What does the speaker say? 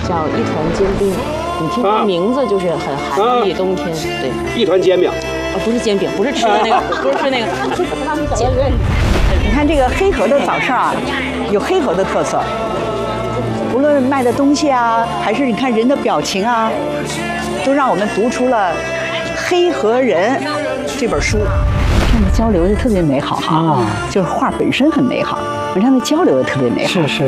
叫一团煎饼。你听这名字就是很寒意，冬天。对， 一团煎饼。 不是煎饼，不是吃的那个，不是吃那个。 你看这个黑河的早上啊，有黑河的特色。无论卖的东西啊，还是你看人的表情啊，都让我们读出了《黑河人》这本书。这样的交流就特别美好哈，就是画本身很美好，而这样的交流也特别美好。 是。